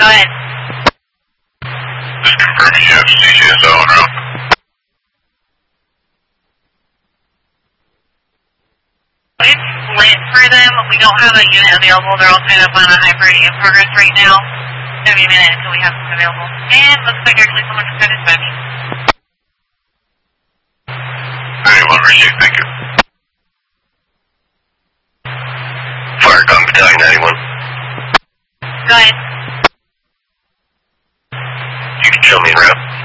ahead. Just confirming you have CCSO en route. It's lit for them. We don't have a unit available. They're all kind of on a hybrid in progress right now. It's going to be a minute until we have some available. And looks like actually someone just got his badge. 91 received, thank you. Fire gun battalion 91. Go ahead. You can show me en route.